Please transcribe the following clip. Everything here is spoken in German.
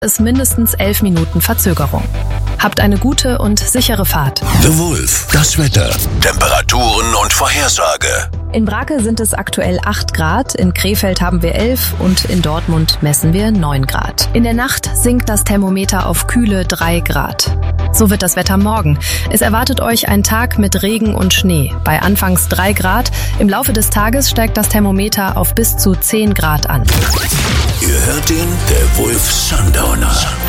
ist mindestens 11 Minuten Verzögerung. Habt eine gute und sichere Fahrt. The Wolf, das Wetter, Temperaturen und Vorhersage. In Brake sind es aktuell 8 Grad, in Krefeld haben wir 11 und in Dortmund messen wir 9 Grad. In der Nacht sinkt das Thermometer auf kühle 3 Grad. So wird das Wetter morgen. Es erwartet euch ein Tag mit Regen und Schnee. Bei anfangs 3 Grad. Im Laufe des Tages steigt das Thermometer auf bis zu 10 Grad an. Ihr hört ihn, der Wolf Sundowner.